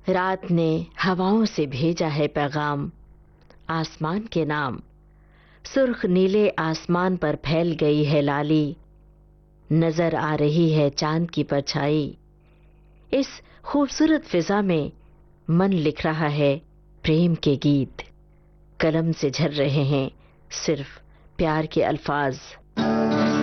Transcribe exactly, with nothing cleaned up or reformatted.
रात ने हवाओं से भेजा है पैगाम, आसमान के नाम। सुर्ख नीले आसमान पर फैल गई है लाली, नजर आ रही है चांद की परछाई। इस खूबसूरत फिजा में मन लिख रहा है प्रेम के गीत। कलम से झर रहे हैं सिर्फ प्यार के अल्फाज।